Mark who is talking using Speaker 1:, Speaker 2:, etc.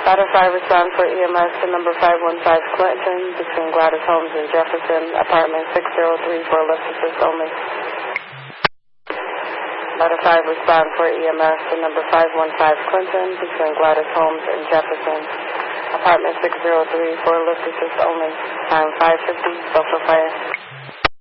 Speaker 1: Ladder 5 respond for EMS to number 515 Clinton between Gladys Holmes and Jefferson, apartment 603 for lift assist only. Ladder 5 respond for EMS to number 515 Clinton between Gladys Holmes and Jefferson, apartment 603 for lift assist only. Time 5:50, social fire.